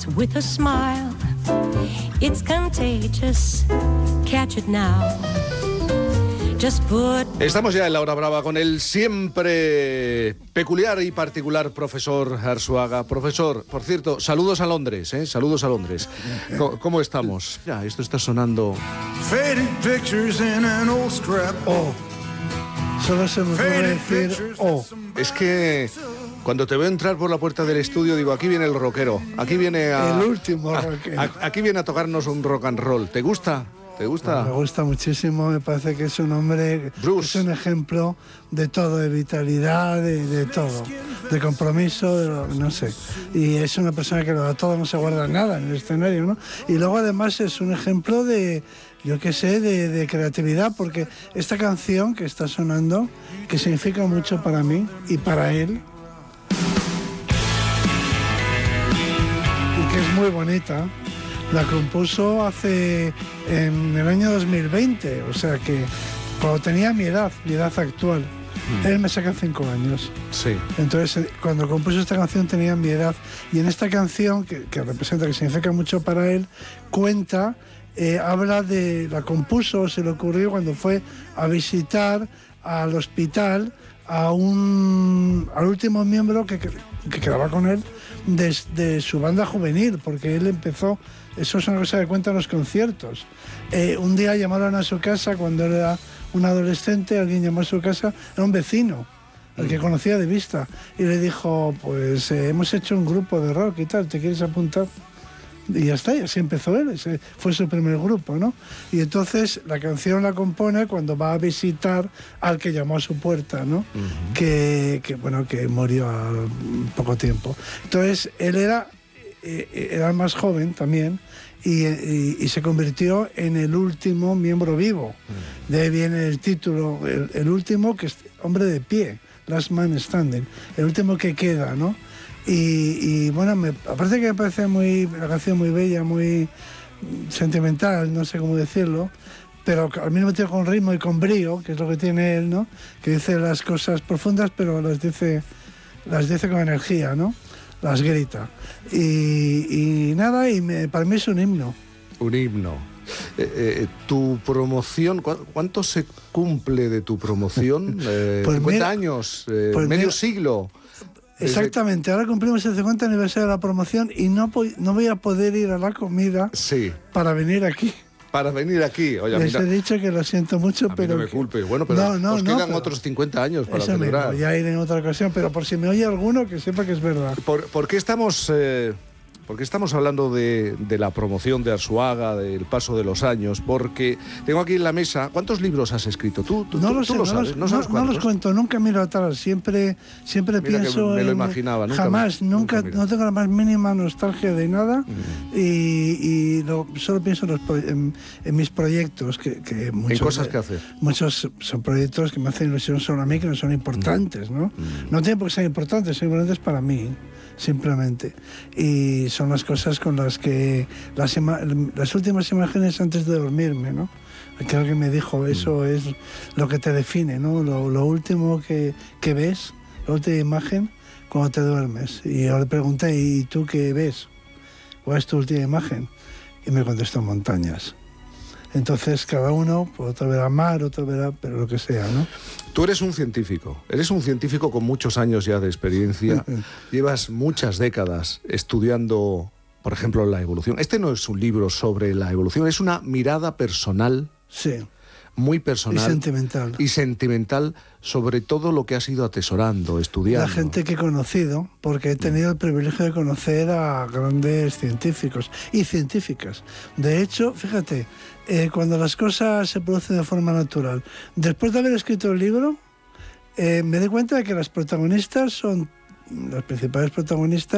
heart with a smile. It's contagious, catch it now. Estamos ya en la hora brava con el siempre peculiar y particular profesor Arzuaga. Profesor, por cierto, saludos a Londres, ¿eh? Saludos a Londres. ¿Cómo estamos? Ya, esto está sonando. Oh. Solo se me puede decir oh. Es que cuando te veo entrar por la puerta del estudio digo, aquí viene el rockero, aquí viene el último rockero. Aquí viene a tocarnos un rock and roll. ¿Te gusta? ¿Te gusta? Me gusta muchísimo, me parece que es un hombre, Bruce. Es un ejemplo de todo, de vitalidad, de todo, de compromiso, no sé. Y es una persona que lo da todo, no se guarda nada en el escenario, ¿no? Y luego además es un ejemplo de, yo qué sé, de creatividad, porque esta canción que está sonando, que significa mucho para mí y para él, y que es muy bonita, la compuso en el año 2020, o sea que cuando tenía mi edad actual. Él me saca 5 años. Sí. Entonces, cuando compuso esta canción tenía mi edad. Y en esta canción, que representa, que significa mucho para él, cuenta, habla de, la compuso, se le ocurrió cuando fue a visitar al hospital al último miembro que quedaba con él de su banda juvenil, porque él empezó, eso es una cosa que cuentan los conciertos. Un día llamaron a su casa cuando era un adolescente, alguien llamó a su casa, era un vecino, al que conocía de vista, y le dijo, pues hemos hecho un grupo de rock y tal, ¿te quieres apuntar? Y ya está, y así empezó él, ese fue su primer grupo, ¿no? Y entonces la canción la compone cuando va a visitar al que llamó a su puerta, ¿no? Uh-huh. Que murió a poco tiempo. Entonces él era más joven también y se convirtió en el último miembro vivo. Uh-huh. De ahí viene el título, el último, que es hombre de pie, Last Man Standing, el último que queda, ¿no? Y bueno, aparte que me parece la canción muy bella, muy sentimental, no sé cómo decirlo, pero al mismo tiempo con ritmo y con brío, que es lo que tiene él, ¿no? Que dice las cosas profundas, pero las dice con energía, ¿no? Las grita. Y nada, para mí es un himno. Un himno. Tu promoción, ¿cuánto se cumple de tu promoción? Pues 50 años, medio siglo. Exactamente, ahora cumplimos el 50 aniversario de la promoción y no voy a poder ir a la comida para venir aquí. Para venir aquí. Oye, les he dicho que lo siento mucho, pero... no me culpes. Bueno, pero nos quedan otros 50 años para celebrar. Mismo, ya iré en otra ocasión, pero por si me oye alguno, que sepa que es verdad. ¿Por qué estamos hablando de la promoción de Arzuaga, del paso de los años? Porque tengo aquí en la mesa... ¿Cuántos libros has escrito? ¿Tú lo sabes? ¿No los cuento, nunca miro atrás. Siempre pienso me lo imaginaba. Nunca tengo la más mínima nostalgia de nada. Y solo pienso en mis proyectos. Que muchos, en cosas que hacer. Muchos son proyectos que me hacen ilusión sobre mí, que no son importantes, ¿no? No tienen por qué ser importantes, son importantes para mí, simplemente. Y son las cosas con las que las últimas imágenes antes de dormirme, ¿no? Que alguien me dijo, eso es lo que te define, ¿no? Lo último que ves, la última imagen cuando te duermes. Y yo le pregunté, ¿y tú qué ves? ¿Cuál es tu última imagen? Y me contestó, montañas. Entonces cada uno, pues, otro verá mar, otro verá, pero lo que sea, ¿no? Tú eres un científico con muchos años ya de experiencia. Llevas muchas décadas estudiando, por ejemplo, la evolución. Este no es un libro sobre la evolución, es una mirada personal. Sí. Muy personal y sentimental sobre todo lo que has ido atesorando, estudiando. La gente que he conocido, porque he tenido el privilegio de conocer a grandes científicos y científicas. De hecho, fíjate, cuando las cosas se producen de forma natural, después de haber escrito el libro, me di cuenta de que las principales protagonistas